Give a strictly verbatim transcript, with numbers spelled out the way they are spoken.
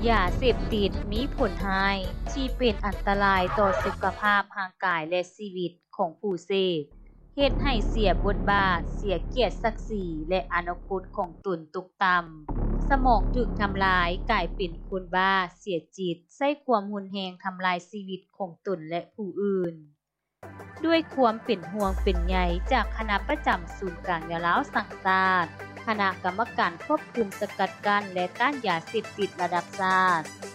ยาเสพติดมีผลร้ายที่เป็นอันตรายต่อสุขภาพร่างกายและชีวิตของผู้เสพเฮ็ดให้เสียบทบาท เสียเกียรติศักดิ์ศรีและอนาคตของตนตกต่ำสมองถูกทำลายกลายเป็นคนบ้าเสียจิตใช้ความรุนแรงทำลายชีวิตของตนและผู้อื่นด้วยความเป็นห่วงเป็นใยจากคณะประจำศูนย์กลางยะลาวสังชาติคณะกรรมการควบคุมสกัดกั้นและต้านยาเสพติดระดับชาติ